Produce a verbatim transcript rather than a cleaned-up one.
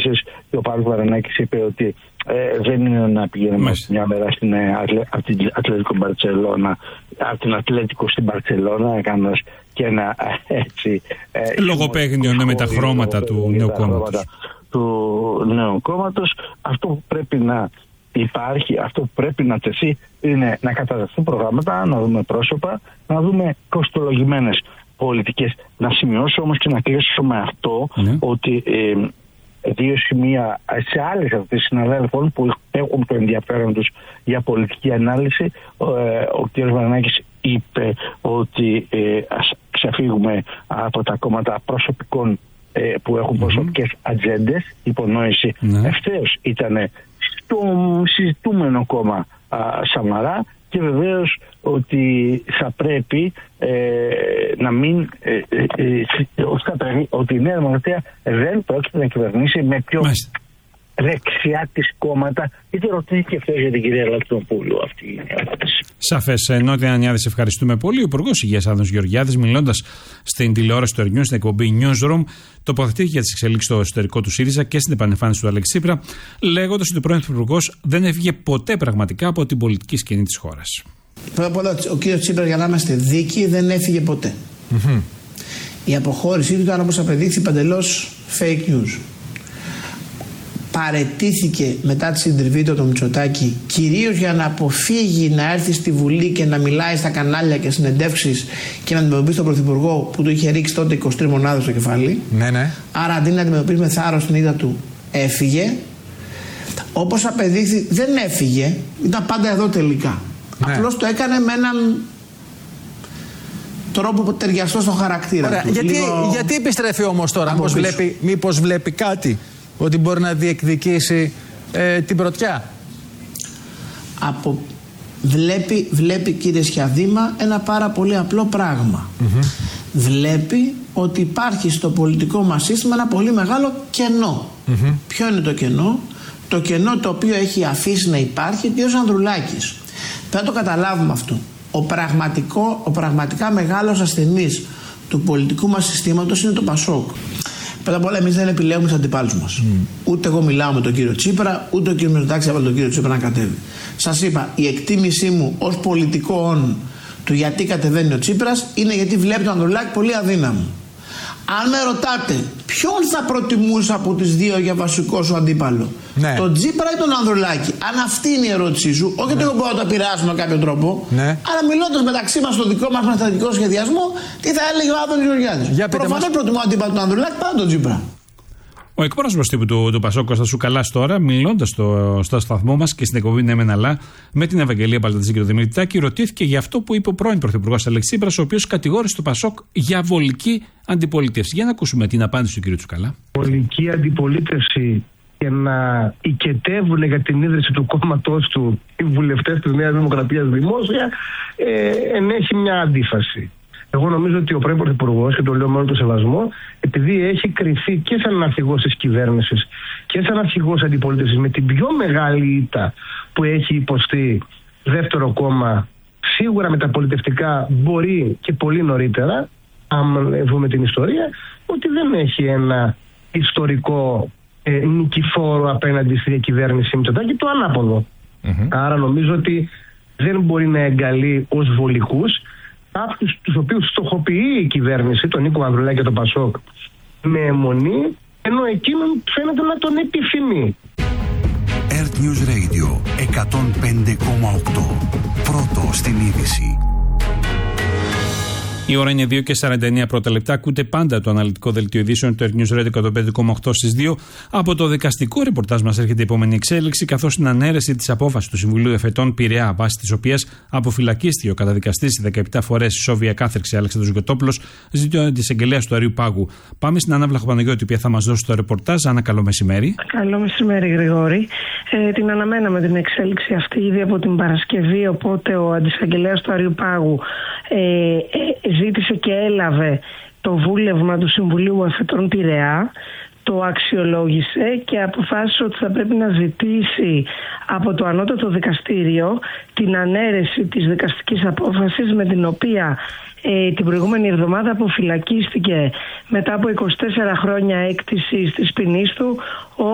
επίσης και ο Παύλος Βαρανάκης είπε ότι ε, δεν είναι να πηγαίνουμε μια μέρα στην, από την Ατλέτικο Μπαρτσελώνα, από την Ατλέτικο στην Μπαρτσελώνα, κάνοντας και ένα έτσι. Ε, λογοπαίγνιο ναι, με τα χρώματα του νέου κόμματος. Του νέου κόμματος. Αυτό που πρέπει να υπάρχει, αυτό που πρέπει να τεθεί είναι να καταδεχθούν προγράμματα, να δούμε πρόσωπα, να δούμε κοστολογημένες πολιτικές. Να σημειώσω όμως και να κλείσω με αυτό ναι. ότι ε, δύο σημεία σε άλλες αυτές συναδέλφων που έχουν το ενδιαφέρον τους για πολιτική ανάλυση. Ε, ο κ. Βαρανάκης είπε ότι ε, ας ξεφύγουμε από τα κόμματα προσωπικών ε, που έχουν mm-hmm. προσωπικές ατζέντες. Υπονόηση mm-hmm. ευθέως ήταν στο συζητούμενο κόμμα α, Σαμαρά. Και βεβαίως ότι θα πρέπει ε, να μην ε, ε, ε, ότι η Νέα Δημοκρατία δεν πρόκειται να κυβερνήσει με πιο Μάλιστα. δεξιά της κόμματα. Είτε ρωτήθηκε αυτό για την κυρία Λακτοπούλου αυτή η ερώτηση. Σαφές. Νότια Ανιάδη, σε ευχαριστούμε πολύ. Ο Υπουργός Υγείας Άδωνης Γεωργιάδης, μιλώντας στην τηλεόραση του Ερνιού, στην εκπομπή Newsroom, τοποθετήθηκε για τις εξελίξεις στο εσωτερικό του ΣΥΡΙΖΑ και στην επανεμφάνιση του Αλέξη Τσίπρα, λέγοντας ότι ο πρώην Υπουργός δεν έφυγε ποτέ πραγματικά από την πολιτική σκηνή της χώρας. Πρώτα απ' όλα, ο κύριος Τσίπρα, για να είμαστε δίκαιοι, δεν έφυγε ποτέ. Mm-hmm. Η αποχώρησή του ήταν, όπως απεδείχθη, παντελώς fake news. Παραιτήθηκε μετά τη συντριβή του το Μητσοτάκη κυρίως για να αποφύγει να έρθει στη Βουλή και να μιλάει στα κανάλια και συνεντεύξεις και να αντιμετωπίσει τον Πρωθυπουργό που του είχε ρίξει τότε είκοσι τρεις μονάδες στο κεφάλι. Ναι, ναι. Άρα αντί να αντιμετωπίσει με θάρρος την ήττα του, έφυγε. Όπως απεδείχθη, δεν έφυγε, ήταν πάντα εδώ τελικά. Ναι. Απλώς το έκανε με έναν τρόπο που ταιριαστό στο χαρακτήρα Ωραία. του. Γιατί, Λίγο... γιατί επιστρέφει όμως τώρα, μήπως βλέπει, μήπως βλέπει κάτι, ότι μπορεί να διεκδικήσει ε, την πρωτιά. Από... Βλέπει, βλέπει, κύριε Σιαδήμα, ένα πάρα πολύ απλό πράγμα. Mm-hmm. Βλέπει ότι υπάρχει στο πολιτικό μας σύστημα ένα πολύ μεγάλο κενό. Mm-hmm. Ποιο είναι το κενό? Το κενό το οποίο έχει αφήσει να υπάρχει ο κ. Ανδρουλάκης. Πρέπει να το καταλάβουμε αυτό. Ο, πραγματικό, ο πραγματικά μεγάλος ασθενής του πολιτικού μας συστήματος είναι το Πασόκ. Πρώτα απ' όλα, εμείς δεν επιλέγουμε τους αντιπάλους μας. Mm. Ούτε εγώ μιλάω με τον κύριο Τσίπρα, ούτε ο κύριο Μητσοτάκης έβαλε τον κύριο Τσίπρα να κατέβει. Σας είπα, η εκτίμησή μου ως πολιτικών του γιατί κατεβαίνει ο Τσίπρας είναι γιατί βλέπει τον Ανδρουλάκη πολύ αδύναμο. Αν με ρωτάτε ποιον θα προτιμούσα από τις δύο για βασικό σου αντίπαλο, ναι. τον Τσίπρα ή τον Ανδρουλάκη? Αν αυτή είναι η ερώτησή σου, όχι ότι ναι. εγώ μπορώ να το επηρεάσω με κάποιο τρόπο, ναι. αλλά μιλώντας μεταξύ μας στο δικό μας στρατηγικό σχεδιασμό, τι θα έλεγε ο Άδωνης Γεωργιάδης. Προφανώς μας... προτιμώ αντίπαλο τον Ανδρουλάκη παρά τον Τσίπρα. Ο εκπρόσωπος τύπου του, του Πασόκ, Κώστας Τσουκαλάς, τώρα, μιλώντας στο, στο σταθμό μας και στην εκπομπή Ναι Μεν Αλλά με την Ευαγγελία Παλτατζή και τον Δημήτρη Τάκη, ρωτήθηκε για αυτό που είπε ο πρώην Πρωθυπουργός Αλέξης Τσίπρας, ο οποίος κατηγόρησε το Πασόκ για βολική αντιπολίτευση. Για να ακούσουμε την απάντηση του κ. Τσουκαλά. Βολική αντιπολίτευση και να οικετεύουν για την ίδρυση του κόμματός του οι βουλευτές της Νέας Δημοκρατίας δημόσια, ε, ενέχει μια αντίφαση. Εγώ νομίζω ότι ο πρώην Πρωθυπουργός, και το λέω με όλο το σεβασμό, επειδή έχει κριθεί και σαν αρχηγός της κυβέρνησης και σαν αρχηγός αντιπολίτευσης με την πιο μεγάλη ήττα που έχει υποστεί δεύτερο κόμμα, σίγουρα μεταπολιτευτικά μπορεί και πολύ νωρίτερα, αν δούμε την ιστορία, ότι δεν έχει ένα ιστορικό ε, νικηφόρο απέναντι στη διακυβέρνηση Μητσοτάκη, το ανάποδο. Mm-hmm. Άρα νομίζω ότι δεν μπορεί να εγκαλεί ως βολικούς αυτούς τους οποίους στοχοποιεί η κυβέρνηση, τον Νίκο Ανδρουλάκη και τον Πασόκ, με αιμονή, ενώ εκείνον φαίνεται να τον επιθυμεί. Earth News Radio εκατόν πέντε κόμμα οκτώ. Πρώτο στην είδηση. Η ώρα είναι δύο και σαράντα εννέα πρώτα λεπτά. Ακούτε πάντα το αναλυτικό δελτίο ειδήσεων του Earth News Radio εκατόν πέντε κόμμα οκτώ στις δύο. Από το δικαστικό ρεπορτάζ μας έρχεται η επόμενη εξέλιξη, καθώς την ανέρεση της απόφασης του Συμβουλίου Εφετών Πειραιά, βάσει της οποίας αποφυλακίστηκε ο καταδικαστής δεκαεπτά φορές ισόβια κάθριξη Αλέξανδρος Γιωτόπουλος, ζήτησε της εισαγγελέας του Αριού Πάγου. Πάμε στην Άννα Βλαχοπαναγιώτη, η οποία θα μας δώσει το ρεπορτάζ. Άννα, καλό μεσημέρι. Καλό μεσημέρι, Γρηγόρη. Ε, την αναμέναμε την εξέλιξη αυτή ήδη από την Παρασκευή, οπότε ο αντισαγγελέας του Αριού Πάγου ε, ε, ζήτησε και έλαβε το βούλευμα του Συμβουλίου Εφετών Πειραιά, το αξιολόγησε και αποφάσισε ότι θα πρέπει να ζητήσει από το ανώτατο δικαστήριο την ανέρεση της δικαστικής απόφασης με την οποία ε, την προηγούμενη εβδομάδα αποφυλακίστηκε μετά από είκοσι τέσσερα χρόνια έκτησης της ποινής του